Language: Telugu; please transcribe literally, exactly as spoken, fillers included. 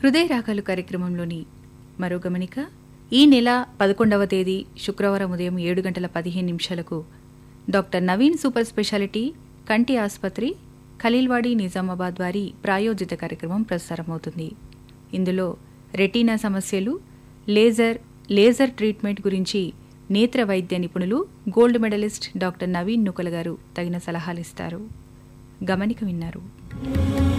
హృదయ రాగాలు కార్యక్రమంలోని మరో గమనిక. ఈ నెల పదకొండవ తేదీ శుక్రవారం ఉదయం ఏడు గంటల పదిహేను నిమిషాలకు డాక్టర్ నవీన్ సూపర్ స్పెషాలిటీ కంటి ఆసుపత్రి ఖలీల్వాడి నిజామాబాద్ వారి ప్రాయోజిత కార్యక్రమం ప్రసారమవుతుంది. ఇందులో రెటీనా సమస్యలు, లేజర్ లేజర్ ట్రీట్మెంట్ గురించి నేత్ర వైద్య నిపుణులు gold medallist doctor Naveen Nukala గారు తగిన సలహాలిస్తారు. గమనిక విన్నారు.